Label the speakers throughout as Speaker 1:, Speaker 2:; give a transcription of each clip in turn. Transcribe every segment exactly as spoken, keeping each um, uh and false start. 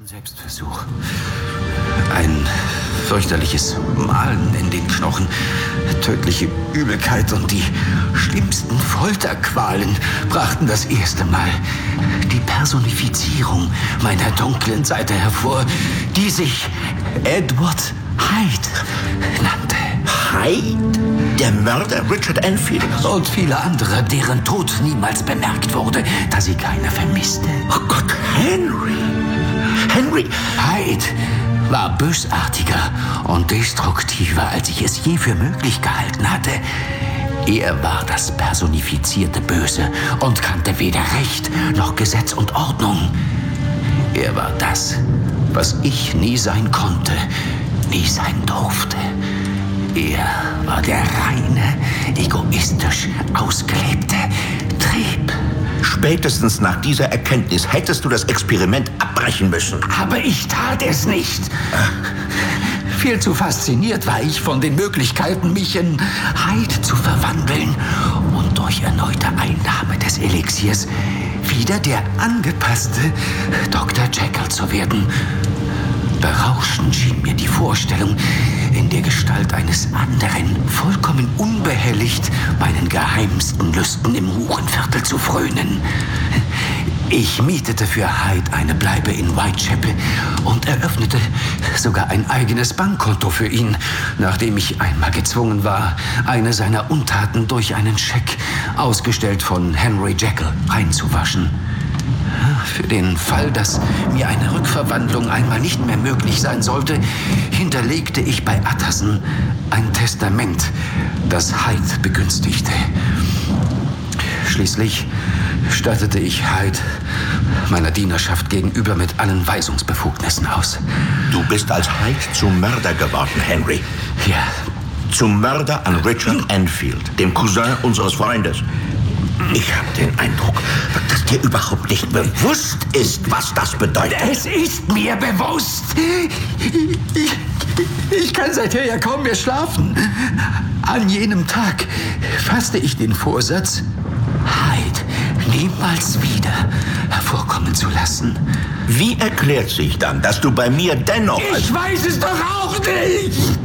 Speaker 1: Selbstversuch. Ein fürchterliches Malen in den Knochen, tödliche Übelkeit und die schlimmsten Folterqualen brachten das erste Mal die Personifizierung meiner dunklen Seite hervor, die sich Edward Hyde nannte.
Speaker 2: Hyde? Der Mörder Richard Enfield?
Speaker 1: Und viele andere, deren Tod niemals bemerkt wurde, da sie keiner vermisste.
Speaker 2: Oh Gott, Henry! Henry!
Speaker 1: Hyde war bösartiger und destruktiver, als ich es je für möglich gehalten hatte. Er war das personifizierte Böse und kannte weder Recht noch Gesetz und Ordnung. Er war das, was ich nie sein konnte, nie sein durfte. Er war der reine, egoistisch ausgelebte Trieb.
Speaker 2: Spätestens nach dieser Erkenntnis hättest du das Experiment abbrechen müssen.
Speaker 1: Aber ich tat es nicht. Viel zu fasziniert war ich von den Möglichkeiten, mich in Hyde zu verwandeln und durch erneute Einnahme des Elixiers wieder der angepasste Doktor Jekyll zu werden. Berauschend schien mir die Vorstellung, in der Gestalt eines anderen, vollkommen unbehelligt, meinen geheimsten Lüsten im Hurenviertel zu frönen. Ich mietete für Hyde eine Bleibe in Whitechapel und eröffnete sogar ein eigenes Bankkonto für ihn, nachdem ich einmal gezwungen war, eine seiner Untaten durch einen Scheck, ausgestellt von Henry Jekyll, reinzuwaschen. Für den Fall, dass mir eine Rückverwandlung einmal nicht mehr möglich sein sollte, hinterlegte ich bei Utterson ein Testament, das Hyde begünstigte. Schließlich stattete ich Hyde meiner Dienerschaft gegenüber mit allen Weisungsbefugnissen aus.
Speaker 2: Du bist als Hyde zum Mörder geworden, Henry.
Speaker 1: Ja.
Speaker 2: Zum Mörder an Richard Enfield, dem Cousin unseres Freundes. Ich habe den Eindruck, dass dir überhaupt nicht bewusst ist, was das bedeutet.
Speaker 1: Es ist mir bewusst. Ich, ich kann seither ja kaum mehr schlafen. An jenem Tag fasste ich den Vorsatz, Hyde niemals wieder hervorkommen zu lassen.
Speaker 2: Wie erklärt sich dann, dass du bei mir dennoch...
Speaker 1: Ich weiß es doch auch nicht!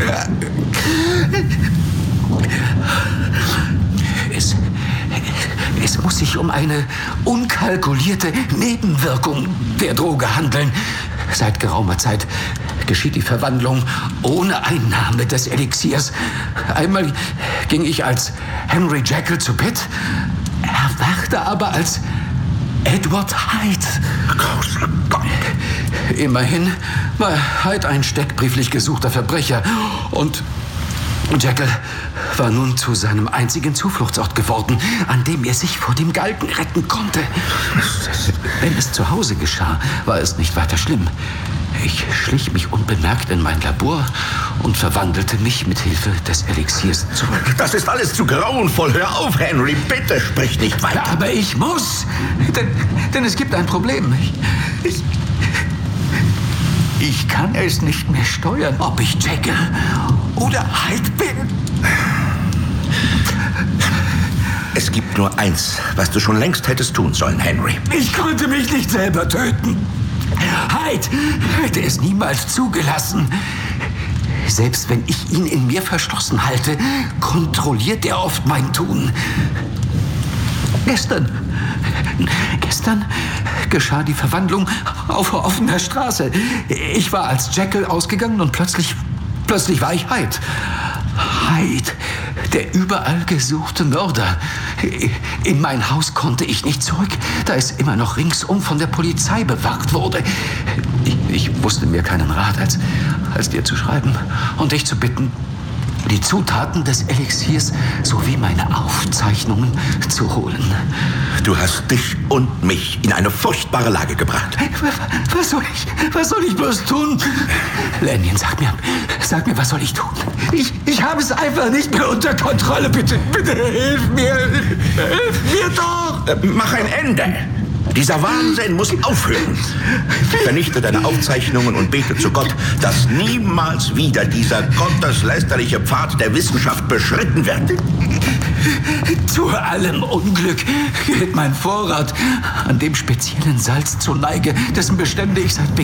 Speaker 1: Es... Es muss sich um eine unkalkulierte Nebenwirkung der Droge handeln. Seit geraumer Zeit geschieht die Verwandlung ohne Einnahme des Elixiers. Einmal ging ich als Henry Jekyll zu Bett, erwachte aber als Edward Hyde.
Speaker 2: Großer Gott.
Speaker 1: Immerhin war Hyde ein steckbrieflich gesuchter Verbrecher und Jekyll war nun zu seinem einzigen Zufluchtsort geworden, an dem er sich vor dem Galgen retten konnte. Wenn es zu Hause geschah, war es nicht weiter schlimm. Ich schlich mich unbemerkt in mein Labor und verwandelte mich mit Hilfe des Elixiers zurück.
Speaker 2: Das ist alles zu grauenvoll. Hör auf, Henry. Bitte sprich nicht weiter.
Speaker 1: Aber ich muss, denn, denn es gibt ein Problem. Ich, ich, ich kann es nicht mehr steuern, ob ich Jekyll oder Hyde bin.
Speaker 2: Es gibt nur eins, was du schon längst hättest tun sollen, Henry.
Speaker 1: Ich konnte mich nicht selber töten. Hyde hätte es niemals zugelassen. Selbst wenn ich ihn in mir verschlossen halte, kontrolliert er oft mein Tun. Gestern, gestern geschah die Verwandlung auf offener Straße. Ich war als Jekyll ausgegangen und plötzlich, plötzlich war ich Hyde. Hyde, der überall gesuchte Mörder. In mein Haus konnte ich nicht zurück, da es immer noch ringsum von der Polizei bewacht wurde. Ich, ich wusste mir keinen Rat, als, als dir zu schreiben und dich zu bitten, die Zutaten des Elixiers sowie meine Aufzeichnungen zu holen.
Speaker 2: Du hast dich und mich in eine furchtbare Lage gebracht.
Speaker 1: Was soll ich, was soll ich bloß tun? Lanyon, sag mir, sag mir, was soll ich tun? Ich, ich habe es einfach nicht mehr unter Kontrolle. Bitte, bitte, hilf mir. Hilf mir doch.
Speaker 2: Äh, mach ein Ende. Dieser Wahnsinn muss aufhören. Vernichte deine Aufzeichnungen und bete zu Gott, dass niemals wieder dieser gotteslästerliche Pfad der Wissenschaft beschritten wird.
Speaker 1: Zu allem Unglück geht mein Vorrat an dem speziellen Salz zur Neige, dessen Bestände ich seit